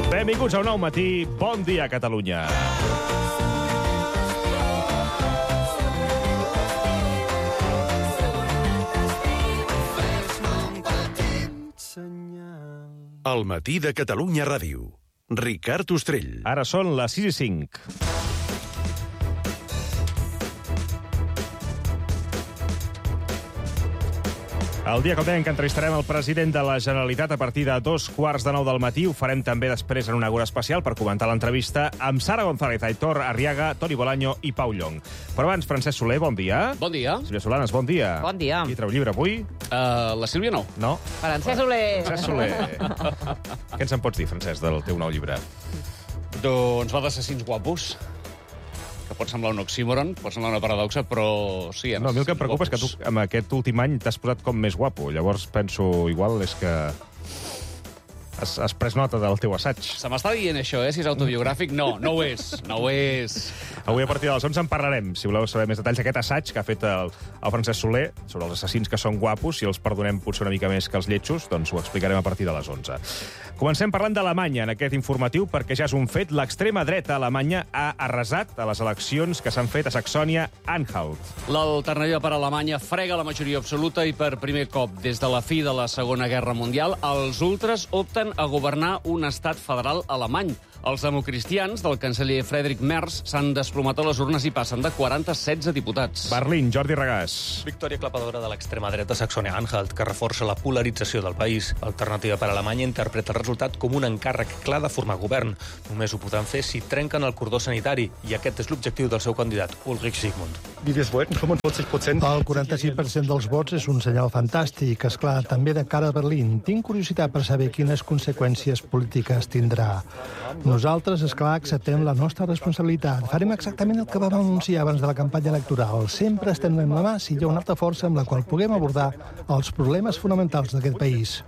Benvinguts a un nou matí. Bon dia, Catalunya. El matí de Catalunya Ràdio. Ricard Ostrell. Ara són les 6:05. El dia que el que entrevistarem el president de la Generalitat a partir de 8:45 del matí. Ho farem també després en una hora especial per comentar l'entrevista amb Sara González, Aitor Arriaga, Toni Bolaño i Pau Llong. Però abans, Francesc Soler, bon dia. Bon dia. Sílvia Solanes, bon dia. Bon dia. Qui treu llibre avui? La Sílvia no. No? Francesc Soler. Francesc Soler. Què ens en pots dir, Francesc, del teu nou llibre? Doncs va d'assassins guapos, que pot semblar un oxímoron, pot semblar una paradoxa, però sí. No, a mi el que em preocupa és que tu amb aquest últim any t'has posat com més guapo. Llavors penso, igual és que has pres nota del teu assaig. Se m'està dient això, si és autobiogràfic? No, no ho és. No ho és. Avui a partir de les 11 en parlarem, si voleu saber més detalls d'aquest assaig que ha fet el Francesc Soler sobre els assassins que són guapos. Si els perdonem potser una mica més que els lletjos, doncs ho explicarem a partir de les 11. Comencem parlant d'Alemanya en aquest informatiu, perquè ja és un fet. L'extrema dreta alemanya ha arrasat a les eleccions que s'han fet a Saxònia-Anhalt. L'alternativa per a Alemanya frega la majoria absoluta i per primer cop des de la fi de la Segona Guerra Mundial els ultres opten a governar un estat federal alemany. Els democristians del canceller Friedrich Merz s'han desplomat a les urnes i passen de 40 a 16 diputats. Berlín, Jordi Regàs. Victòria clapadora de l'extrema dreta Saxònia-Anhalt, que reforça la polarització del país. Alternativa per a Alemanya interpreta el resultat com un encàrrec clar de formar govern. Només ho podran fer si trenquen el cordó sanitari, i aquest és l'objectiu del seu candidat, Ulrich Sigmund. El 46% dels vots és un senyal fantàstic, esclar, també de cara a Berlín. Tinc curiositat per saber quines conseqüències polítiques tindrà. Nosaltres, esclar, acceptem la nostra responsabilitat. Farem exactament el que vam anunciar abans de la campanya electoral. Sempre estendrem la mà si hi ha una altra força amb la qual puguem abordar els problemes fonamentals d'aquest país.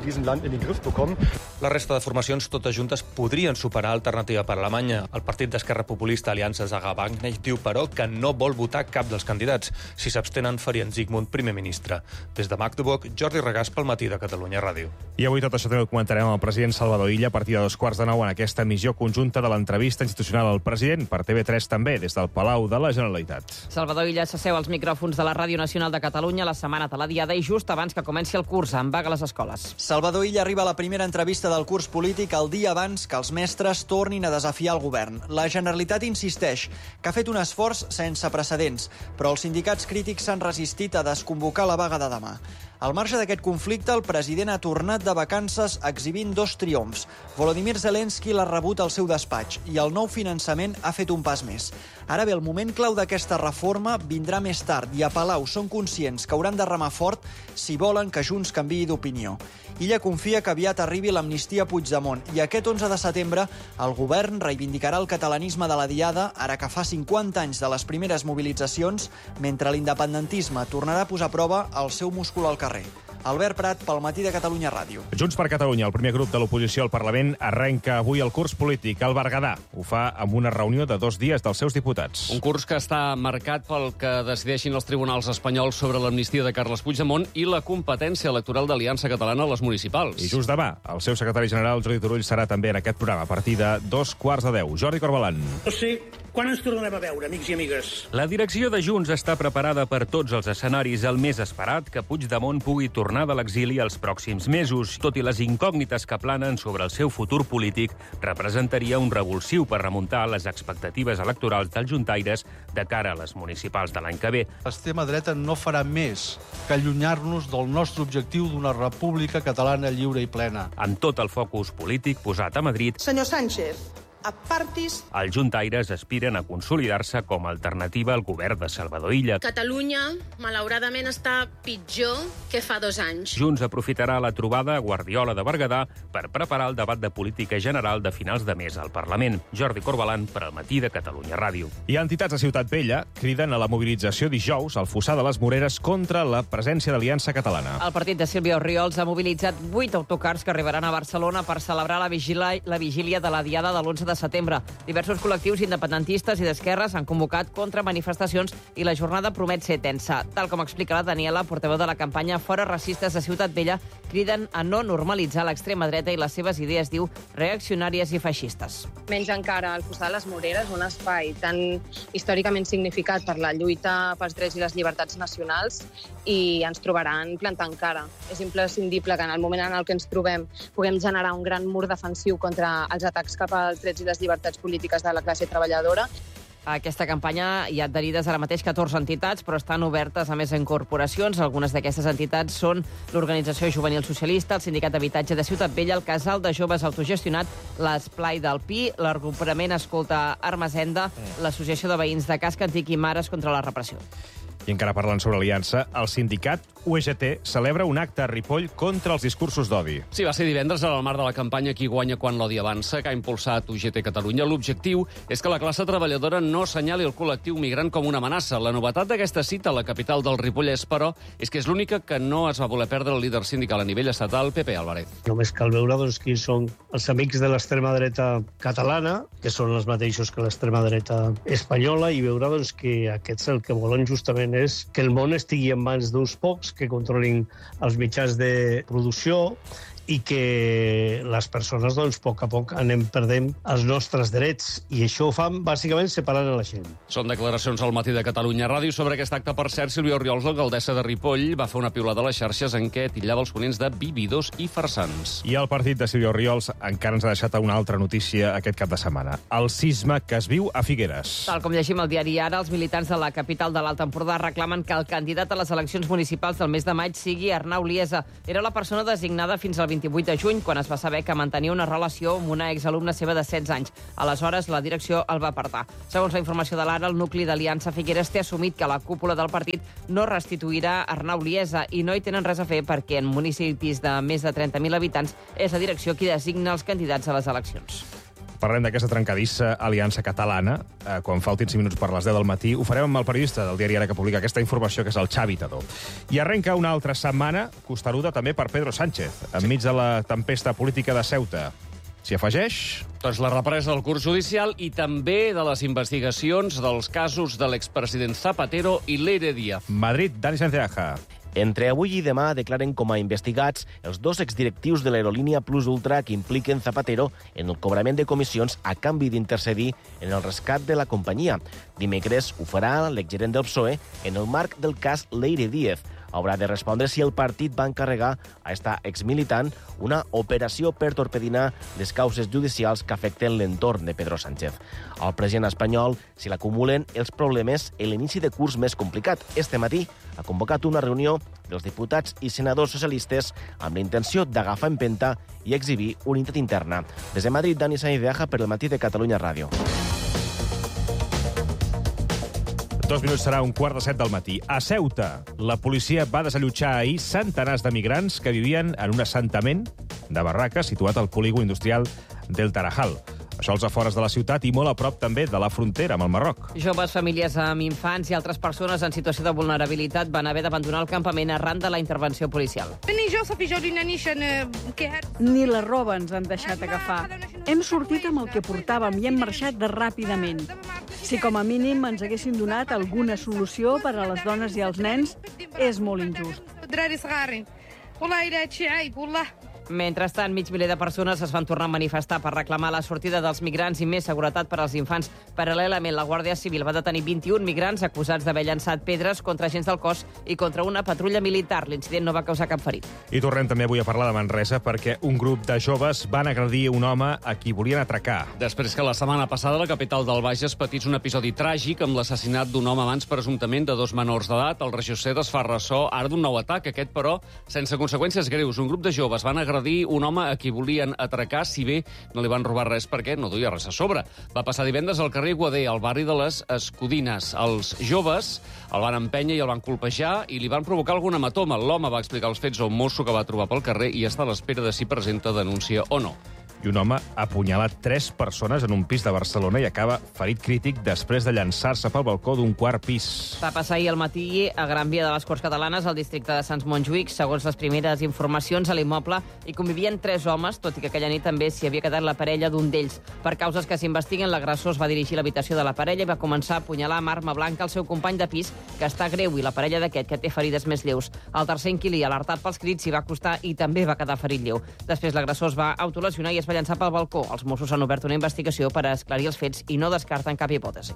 La resta de formacions totes juntes podrien superar Alternativa per a Alemanya. El partit d'Esquerra Populista Aliança Zaga-Wagenknecht diu, però, que no vol votar cap dels candidats. Si s'abstenen, farien Sigmund primer ministre. Des de Magdeburg, Jordi Regàs pel matí de Catalunya Ràdio. I avui tot això també ho comentarem amb el president Salvador Illa a partir de 8:45 en aquesta emissió conjunta de l'entrevista institucional al president per TV3 també, des del Palau de la Generalitat. Salvador Illa s'asseu als micròfons de la Ràdio Nacional de Catalunya la setmana de la Diada i just abans que comenci el curs, en vaga a les escoles. Salvador Illa arriba a la primera entrevista del curs polític el dia abans que els mestres tornin a desafiar el govern. La Generalitat insisteix que ha fet un esforç sense precedents, però els sindicats crítics s'han resistit a desconvocar la vaga de demà. Al marge d'aquest conflicte, el president ha tornat de vacances exhibint dos triomfs. Volodymyr Zelensky l'ha rebut al seu despatx i el nou finançament ha fet un pas més. Ara bé, el moment clau d'aquesta reforma vindrà més tard i a Palau són conscients que hauran de remar fort si volen que Junts canviï d'opinió. Illa confia que aviat arribi l'amnistia a Puigdemont i aquest 11 de setembre el govern reivindicarà el catalanisme de la Diada, ara que fa 50 anys de les primeres mobilitzacions, mentre l'independentisme tornarà a posar a prova el seu múscul al carrer. Albert Prat, pel matí de Catalunya Ràdio. Junts per Catalunya, el primer grup de l'oposició al Parlament, arrenca avui el curs polític al Berguedà. Ho fa amb una reunió de 2 dies dels seus diputats. Un curs que està marcat pel que decideixin els tribunals espanyols sobre l'amnistia de Carles Puigdemont i la competència electoral d'Aliança Catalana a les municipals. I just demà, el seu secretari general, Jordi Turull, serà també en aquest programa a partir de 8:45. Jordi Corbalan. No sé quan ens tornarem a veure, amics i amigues. La direcció de Junts està preparada per tots els escenaris. El més esperat, que Puigdemont pugui tornar de l'exili els pròxims mesos. Tot i les incògnites que planen sobre el seu futur polític, representaria un revulsiu per remuntar les expectatives electorals dels juntaires de cara a les municipals de l'any que ve. L'extrema dreta no farà més que allunyar-nos del nostre objectiu d'una república catalana lliure i plena. Amb tot el focus polític posat a Madrid, Senyor Sánchez, apartis. Els juntaires aspiren a consolidar-se com a alternativa al govern de Salvador Illa. Catalunya, malauradament, està pitjor que fa 2 anys. Junts aprofitarà la trobada a Guardiola de Berguedà per preparar el debat de política general de finals de mes al Parlament. Jordi Corbalan, per al matí de Catalunya Ràdio. I entitats de Ciutat Vella criden a la mobilització dijous al Fossar de les Moreres contra la presència d'Aliança Catalana. El partit de Sílvia Orriols ha mobilitzat 8 autocars que arribaran a Barcelona per celebrar la vigília de la Diada de l'11 de setembre. Diversos col·lectius independentistes i d'esquerres han convocat contramanifestacions i la jornada promet ser tensa. Tal com explica la Daniela, portaveu de la campanya Fora Racistes de Ciutat Vella, criden a no normalitzar l'extrema dreta i les seves idees, diu, reaccionàries i feixistes. Menys encara al costat de les Moreres, un espai tan històricament significat per la lluita pels drets i les llibertats nacionals, i ens trobaran plantant cara. És imprescindible que en el moment en el que ens trobem puguem generar un gran mur defensiu contra els atacs cap als drets i les llibertats polítiques de la classe treballadora. A aquesta campanya hi ha adherides ara mateix 14 entitats, però estan obertes a més incorporacions. Algunes d'aquestes entitats són l'Organització Juvenil Socialista, el Sindicat d'Habitatge de Ciutat Vella, el Casal de Joves Autogestionat, l'Esplai del Pi, l'Agrupament Escolta Armesenda, l'Associació de Veïns de Casc Antic i Mares contra la Repressió. I encara parlant sobre aliança, el sindicat UGT celebra un acte a Ripoll contra els discursos d'odi. Sí, va ser divendres en el marc de la campanya Qui guanya quan l'odi avança, que ha impulsat UGT Catalunya. L'objectiu és que la classe treballadora no assenyali el col·lectiu migrant com una amenaça. La novetat d'aquesta cita a la capital del Ripollès, però, és que és l'única que no es va voler perdre el líder sindical a nivell estatal, Pepe Álvarez. Només cal veure quins són els amics de l'extrema dreta catalana, que són els mateixos que l'extrema dreta espanyola, i veure que aquests el que volen justament és que el món estigui en mans d'uns pocs que controlin els mitjans de producció i que les persones, a poc a poc, anem perdent els nostres drets. I això ho fan, bàsicament, separant la gent. Són declaracions al Matí de Catalunya Ràdio. Sobre aquest acte, per cert, Sílvia Orriols, l'alcaldessa de Ripoll, va fer una piulada a les xarxes en què titllava els ponents de vividors i farsans. I el partit de Sílvia Orriols encara ens ha deixat una altra notícia aquest cap de setmana. El sisme que es viu a Figueres. Tal com llegim al diari Ara, els militants de la capital de l'Alt Empordà reclamen que el candidat a les eleccions municipals del mes de maig sigui Arnau Liesa. Era la persona designada fins al 28 de juny, quan es va saber que mantenia una relació amb una exalumna seva de 16 anys. Aleshores, la direcció el va apartar. Segons la informació de l'Ara, el nucli d'Aliança Figueres té assumit que la cúpula del partit no restituirà Arnau Liesa i no hi tenen res a fer perquè en municipis de més de 30.000 habitants és la direcció qui designa els candidats a les eleccions. Parlem d'aquesta trencadissa aliança catalana. Quan faltin 5 minuts per les 10 del matí, ho farem amb el periodista del diari Ara que publica aquesta informació, que és el Xavi Tadó. I arrenca una altra setmana costeruda també per Pedro Sánchez, enmig de la tempesta política de Ceuta. S'hi afegeix? Doncs la represa del curs judicial i també de les investigacions dels casos de l'expresident Zapatero i Leire Díaz. Madrid, Dani Sanceaja. Entre avui i demà declaren com a investigats els 2 exdirectius de l'aerolínia Plus Ultra que impliquen Zapatero en el cobrament de comissions a canvi d'intercedir en el rescat de la companyia. Dimecres ho farà l'exgerent del PSOE en el marc del cas Leire Díaz. Haurà de respondre si el partit va encarregar a esta exmilitant una operació per torpedinar les causes judicials que afecten l'entorn de Pedro Sánchez. Al president espanyol se l'acumulen els problemes en l'inici de curs més complicat. Este matí ha convocat una reunió dels diputats i senadors socialistes amb la intenció d'agafar empenta i exhibir unitat interna. Des de Madrid, Dani Sanceaja per el Matí de Catalunya Ràdio. 2 minuts serà 6:45 del matí. A Ceuta, la policia va desallotjar ahir centenars de migrants que vivien en un assentament de barraques situat al polígon industrial del Tarajal. Això als afores de la ciutat i molt a prop també de la frontera amb el Marroc. Joves, famílies amb infants i altres persones en situació de vulnerabilitat van haver d'abandonar el campament arran de la intervenció policial. Ni la roba ens han deixat agafar. Hem sortit amb el que portàvem i hem marxat ràpidament. Si com a mínim ens haguessin donat alguna solució per a les dones i els nens, és molt injust. Mentrestant, mig miler de persones es van tornar a manifestar per reclamar la sortida dels migrants i més seguretat per als infants. Paral·lelament, la Guàrdia Civil va detenir 21 migrants acusats d'haver llançat pedres contra agents del cos i contra una patrulla militar. L'incident no va causar cap ferit. I tornem també avui a parlar de Manresa perquè un grup de joves van agredir un home a qui volien atracar. Després que la setmana passada la capital del Bages patís un episodi tràgic amb l'assassinat d'un home abans presumptament de 2 menors d'edat, el regidor es fa ressò ara d'un nou atac, aquest però sense conseqüències greus. Un grup de joves van agredir un home a qui volien atracar, si bé no li van robar res perquè no duia res a sobre. Va passar divendres al carrer Guader, al barri de les Escudines. Els joves el van empènyer i el van colpejar i li van provocar algun hematoma. L'home va explicar els fets a un mosso que va trobar pel carrer i està a l'espera de si presenta denúncia o no. i un home ha apunyalat 3 persones en un pis de Barcelona i acaba ferit crític després de llançar-se pel balcó d'un quart pis. Va passar ahir al matí a Gran Via de les Corts Catalanes, al districte de Sants Montjuïc. Segons les primeres informacions, a l'immoble hi convivien 3 homes, tot i que aquella nit també s'hi havia quedat la parella d'un d'ells. Per causes que s'investiguen, l'agressor es va dirigir a l'habitació de la parella i va començar a apunyalar amb arma blanca el seu company de pis, que està greu, i la parella d'aquest, que té ferides més lleus. El tercer inquilí, alertat pels crits, s'hi va acostar i també va quedar ferit lleu. Després l'agressor es va autolesionar i es va llançar pel balcó. Els Mossos han obert una investigació per a esclarir els fets i no descarten cap hipòtesi.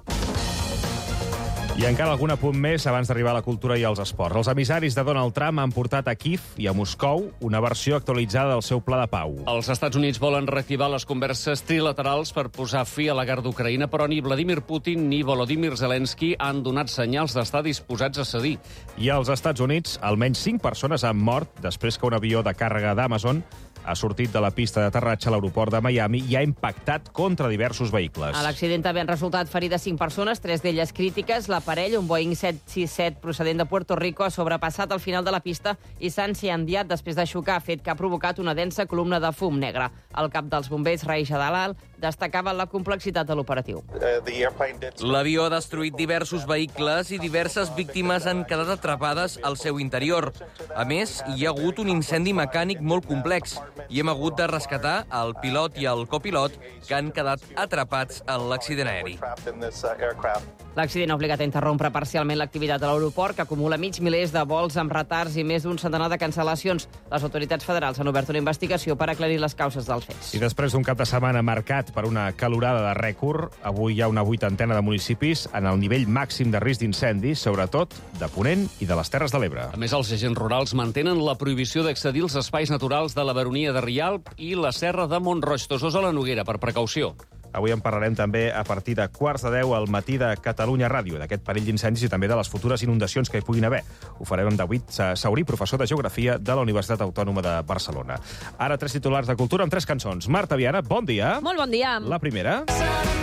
I encara algun apunt més abans d'arribar a la cultura i als esports. Els emissaris de Donald Trump han portat a Kíev i a Moscou una versió actualitzada del seu pla de pau. Els Estats Units volen reactivar les converses trilaterals per posar fi a la guerra d'Ucraïna, però ni Vladimir Putin ni Volodymyr Zelensky han donat senyals d'estar disposats a cedir. I als Estats Units, almenys 5 persones han mort després que un avió de càrrega d'Amazon ha sortit de la pista d'aterratge a l'aeroport de Miami i ha impactat contra diversos vehicles. A l'accident també han resultat ferides 5 persones, 3 d'elles crítiques. L'aparell, un Boeing 767 procedent de Puerto Rico, ha sobrepassat al final de la pista i s'ha incendiat després de xocar, fet que ha provocat una densa columna de fum negre. El cap dels bombers, Ray Jadalal, destacava la complexitat de l'operatiu. L'avió ha destruït diversos vehicles i diverses víctimes han quedat atrapades al seu interior. A més, hi ha hagut un incendi mecànic molt complex i hem hagut de rescatar el pilot i el copilot que han quedat atrapats en l'accident aeri. L'accident ha obligat a interrompre parcialment l'activitat a l'aeroport, que acumula mig milers de vols amb retards i més d'un centenar de cancel·lacions. Les autoritats federals han obert una investigació per aclarir les causes dels fets. I després d'un cap de setmana marcat per una calorada de rècord, avui hi ha una 80ena de municipis en el nivell màxim de risc d'incendi, sobretot de Ponent i de les Terres de l'Ebre. A més, els agents rurals mantenen la prohibició d'accedir als espais naturals de la Baronia de Rialp i la Serra de Mont-roig, Tosós a la Noguera, per precaució. Avui en parlarem també a partir de 9:15 al matí de Catalunya Ràdio, d'aquest perill d'incendis i també de les futures inundacions que hi puguin haver. Ho farem amb David Saurí, professor de Geografia de la Universitat Autònoma de Barcelona. Ara 3 titulars de cultura amb 3 cançons. Marta Viana, bon dia. Molt bon dia. La primera.